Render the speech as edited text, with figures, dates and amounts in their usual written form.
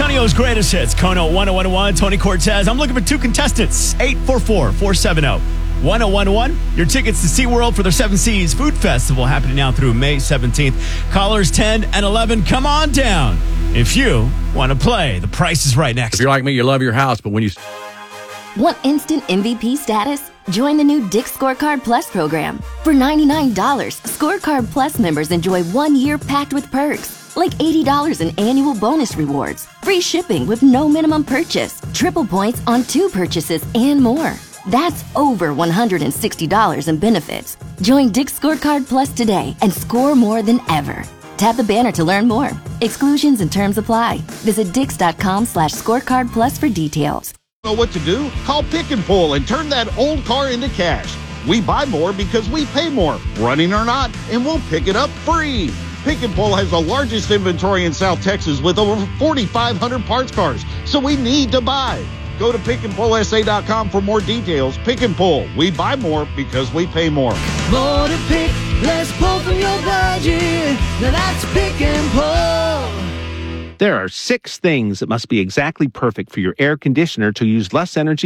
Antonio's greatest hits. Kono 1011, Tony Cortez. I'm looking for two contestants. 844-470-1011. Your tickets to SeaWorld for their Seven Seas Food Festival happening now through May 17th. Callers 10 and 11, come on down. If you want to play, the price is right next. If you're like me, you love your house, but when you... Want instant MVP status? Join the new Dick's Scorecard Plus program. For $99, Scorecard Plus members enjoy 1 year packed with perks, like $80 in annual bonus rewards, free shipping with no minimum purchase, triple points on 2 purchases, and more. That's over $160 in benefits. Join Dick's Scorecard Plus today and score more than ever. Tap the banner to learn more. Exclusions and terms apply. Visit dix.com/scorecard plus for details. Know what to do? Call Pick and Pull and turn that old car into cash. We buy more because we pay more, running or not, and we'll pick it up free. Pick and Pull has the largest inventory in South Texas with over 4,500 parts cars, so we need to buy. Go to pickandpullsa.com for more details. Pick and Pull. We buy more because we pay more. More to pick, less pull from your budget. Now that's Pick and Pull. There are 6 things that must be exactly perfect for your air conditioner to use less energy